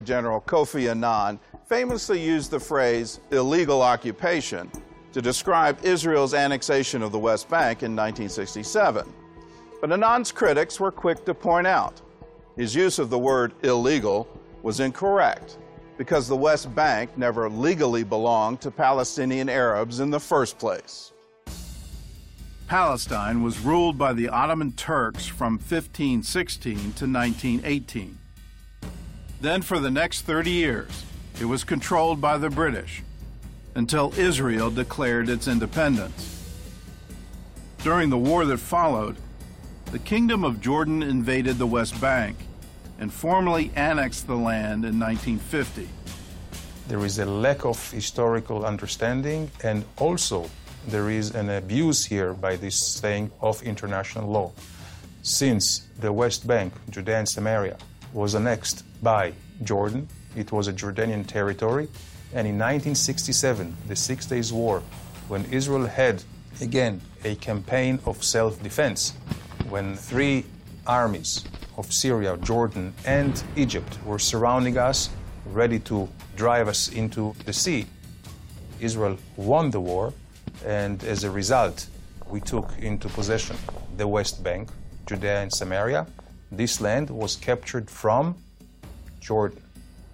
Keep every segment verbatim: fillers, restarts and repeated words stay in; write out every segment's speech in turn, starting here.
General Kofi Annan famously used the phrase illegal occupation to describe Israel's annexation of the West Bank in nineteen sixty-seven. But Annan's critics were quick to point out his use of the word illegal was incorrect because the West Bank never legally belonged to Palestinian Arabs in the first place. Palestine was ruled by the Ottoman Turks from fifteen sixteen to nineteen eighteen. Then for the next thirty years, it was controlled by the British until Israel declared its independence. During the war that followed, the Kingdom of Jordan invaded the West Bank and formally annexed the land in nineteen fifty. There is a lack of historical understanding, and also there is an abuse here by this saying of international law. Since the West Bank, Judea and Samaria, was annexed by Jordan, it was a Jordanian territory, and in nineteen sixty-seven, the Six Days War, when Israel had, again, a campaign of self-defense, when three armies of Syria, Jordan, and Egypt were surrounding us, ready to drive us into the sea, Israel won the war, and as a result, we took into possession the West Bank, Judea and Samaria. This land was captured from Jordan.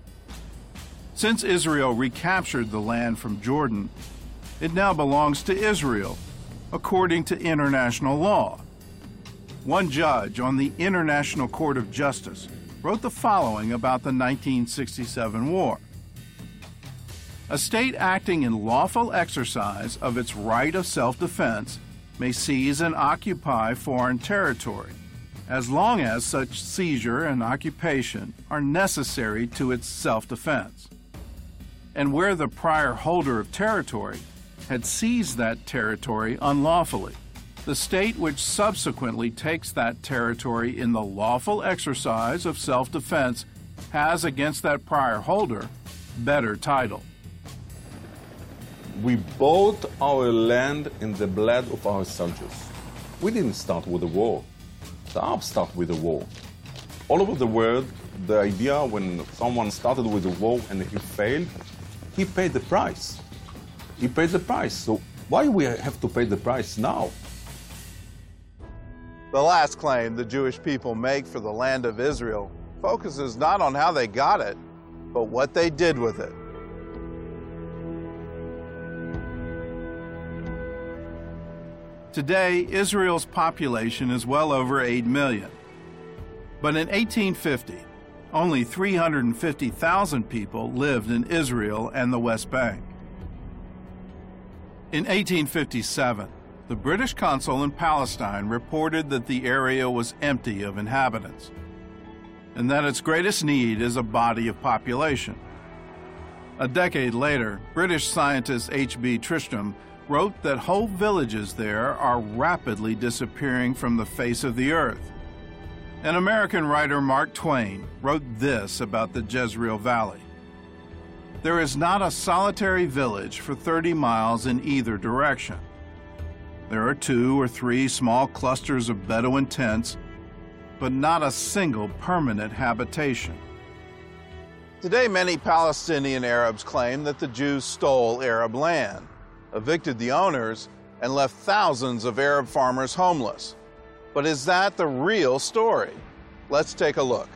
Since Israel recaptured the land from Jordan, it now belongs to Israel, according to international law. One judge on the International Court of Justice wrote the following about the nineteen sixty-seven war. A state acting in lawful exercise of its right of self-defense may seize and occupy foreign territory, as long as such seizure and occupation are necessary to its self-defense. And where the prior holder of territory had seized that territory unlawfully, the state which subsequently takes that territory in the lawful exercise of self-defense has against that prior holder better title. We bought our land in the blood of our soldiers. We didn't start with a war. The Arabs start with a war. All over the world, the idea when someone started with a war and he failed, he paid the price. He paid the price. So why do we have to pay the price now? The last claim the Jewish people make for the land of Israel focuses not on how they got it, but what they did with it. Today, Israel's population is well over eight million. But in eighteen fifty, only three hundred fifty thousand people lived in Israel and the West Bank. In eighteen fifty-seven, the British consul in Palestine reported that the area was empty of inhabitants, and that its greatest need is a body of population. A decade later, British scientist H B Tristram wrote that whole villages there are rapidly disappearing from the face of the earth. And American writer Mark Twain wrote this about the Jezreel Valley. There is not a solitary village for thirty miles in either direction. There are two or three small clusters of Bedouin tents, but not a single permanent habitation. Today, many Palestinian Arabs claim that the Jews stole Arab land, evicted the owners, and left thousands of Arab farmers homeless. But is that the real story? Let's take a look.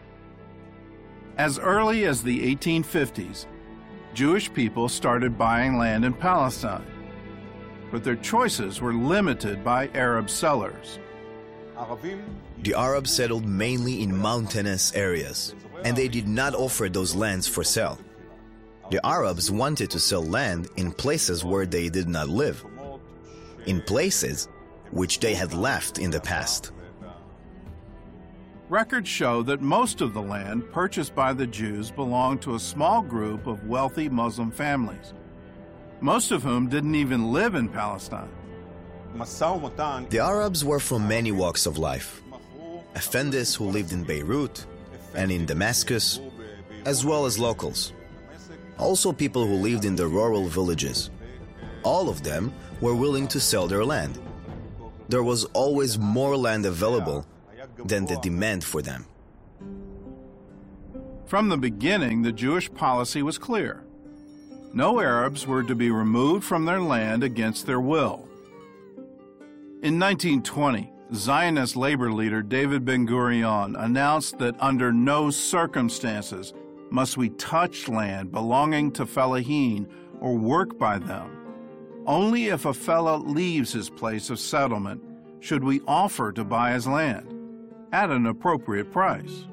As early as the eighteen fifties, Jewish people started buying land in Palestine, but their choices were limited by Arab sellers. The Arabs settled mainly in mountainous areas, and they did not offer those lands for sale. The Arabs wanted to sell land in places where they did not live, in places which they had left in the past. Records show that most of the land purchased by the Jews belonged to a small group of wealthy Muslim families, most of whom didn't even live in Palestine. The Arabs were from many walks of life. Effendis who lived in Beirut and in Damascus, as well as locals. Also people who lived in the rural villages. All of them were willing to sell their land. There was always more land available than the demand for them. From the beginning, the Jewish policy was clear. No Arabs were to be removed from their land against their will. In nineteen twenty, Zionist labor leader David Ben-Gurion announced that under no circumstances must we touch land belonging to Fellahin or work by them. Only if a fellah leaves his place of settlement should we offer to buy his land at an appropriate price.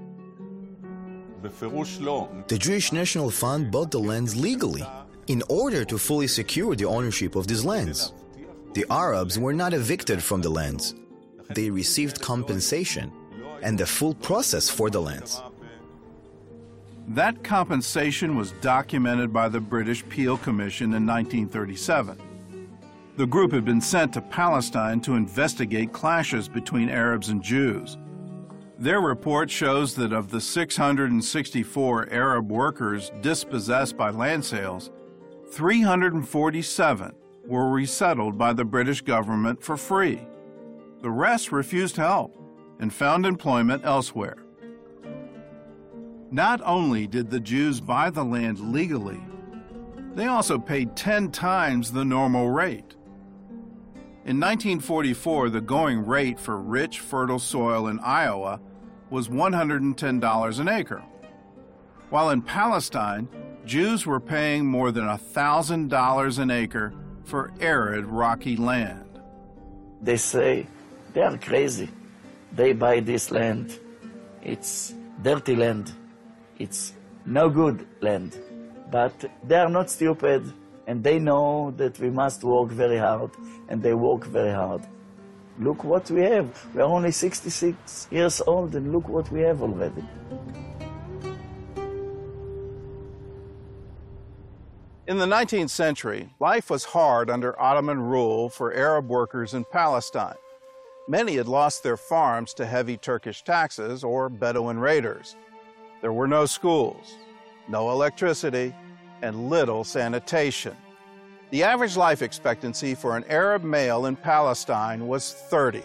The Jewish National Fund bought the lands legally in order to fully secure the ownership of these lands. The Arabs were not evicted from the lands. They received compensation and the full process for the lands. That compensation was documented by the British Peel Commission in nineteen thirty-seven. The group had been sent to Palestine to investigate clashes between Arabs and Jews. Their report shows that of the six hundred sixty-four Arab workers dispossessed by land sales, three hundred forty-seven were resettled by the British government for free. The rest refused help and found employment elsewhere. Not only did the Jews buy the land legally, they also paid ten times the normal rate. In nineteen forty-four, the going rate for rich, fertile soil in Iowa was one hundred ten dollars an acre, while in Palestine, Jews were paying more than one thousand dollars an acre for arid, rocky land. They say they are crazy. They buy this land. It's dirty land. It's no good land. But they are not stupid, and they know that we must work very hard, and they work very hard. Look what we have. We are only sixty-six years old, and look what we have already. In the nineteenth century, life was hard under Ottoman rule for Arab workers in Palestine. Many had lost their farms to heavy Turkish taxes or Bedouin raiders. There were no schools, no electricity, and little sanitation. The average life expectancy for an Arab male in Palestine was thirty.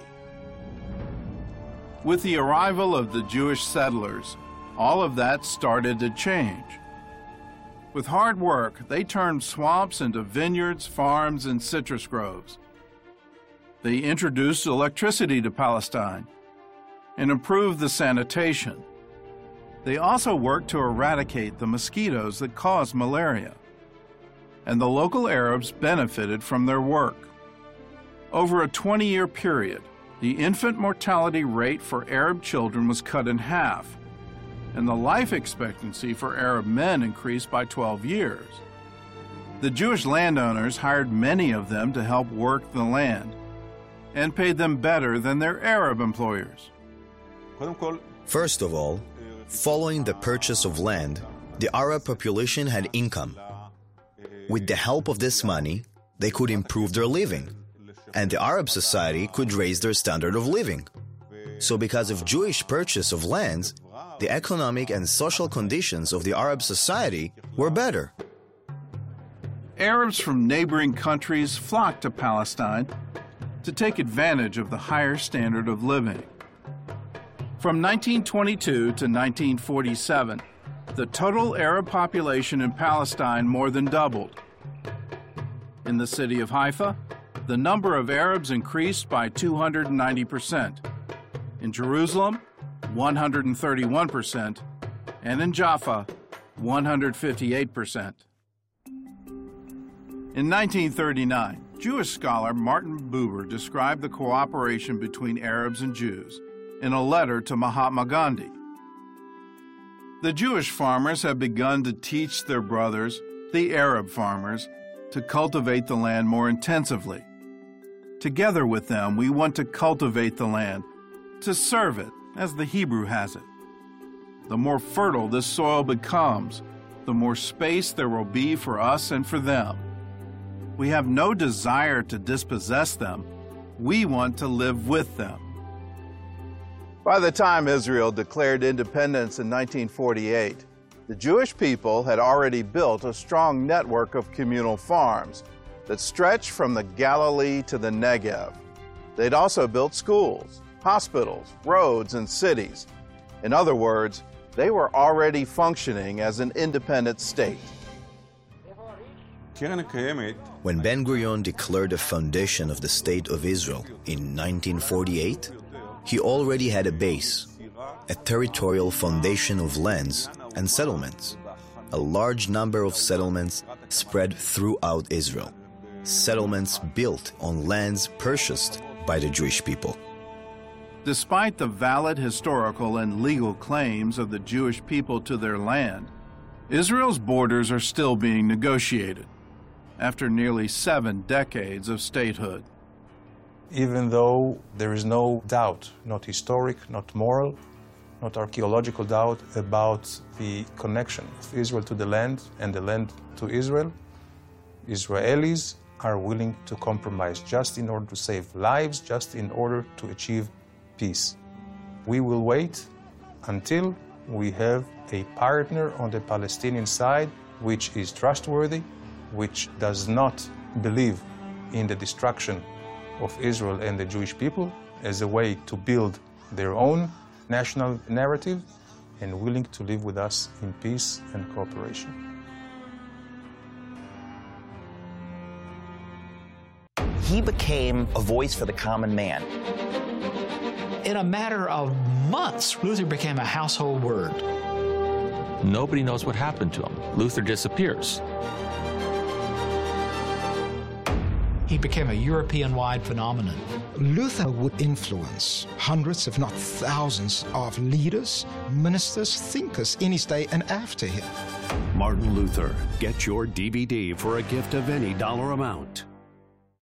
With the arrival of the Jewish settlers, all of that started to change. With hard work, they turned swamps into vineyards, farms, and citrus groves. They introduced electricity to Palestine and improved the sanitation. They also worked to eradicate the mosquitoes that cause malaria, and the local Arabs benefited from their work. Over a twenty-year period, the infant mortality rate for Arab children was cut in half, and the life expectancy for Arab men increased by twelve years. The Jewish landowners hired many of them to help work the land and paid them better than their Arab employers. First of all, following the purchase of land, the Arab population had income. With the help of this money, they could improve their living, and the Arab society could raise their standard of living. So because of Jewish purchase of lands, the economic and social conditions of the Arab society were better. Arabs from neighboring countries flocked to Palestine to take advantage of the higher standard of living. From nineteen twenty-two to nineteen forty-seven, the total Arab population in Palestine more than doubled. In the city of Haifa, the number of Arabs increased by two hundred ninety percent. In Jerusalem, one hundred thirty-one percent, and in Jaffa, one hundred fifty-eight percent. In nineteen thirty-nine, Jewish scholar Martin Buber described the cooperation between Arabs and Jews in a letter to Mahatma Gandhi. The Jewish farmers have begun to teach their brothers, the Arab farmers, to cultivate the land more intensively. Together with them, we want to cultivate the land, to serve it, as the Hebrew has it. The more fertile this soil becomes, the more space there will be for us and for them. We have no desire to dispossess them. We want to live with them. By the time Israel declared independence in nineteen forty-eight, the Jewish people had already built a strong network of communal farms that stretched from the Galilee to the Negev. They'd also built schools, hospitals, roads, and cities. In other words, they were already functioning as an independent state. When Ben-Gurion declared the foundation of the State of Israel in nineteen forty-eight, he already had a base, a territorial foundation of lands and settlements, a large number of settlements spread throughout Israel, settlements built on lands purchased by the Jewish people. Despite the valid historical and legal claims of the Jewish people to their land, Israel's borders are still being negotiated after nearly seven decades of statehood. Even though there is no doubt, not historic, not moral, not archaeological doubt about the connection of Israel to the land and the land to Israel, Israelis are willing to compromise just in order to save lives, just in order to achieve peace. We will wait until we have a partner on the Palestinian side which is trustworthy, which does not believe in the destruction of Israel and the Jewish people as a way to build their own national narrative, and willing to live with us in peace and cooperation. He became a voice for the common man. In a matter of months, Luther became a household word. Nobody knows what happened to him. Luther disappears. He became a European-wide phenomenon. Luther would influence hundreds, if not thousands, of leaders, ministers, thinkers in his day and after him. Martin Luther. Get your D V D for a gift of any dollar amount.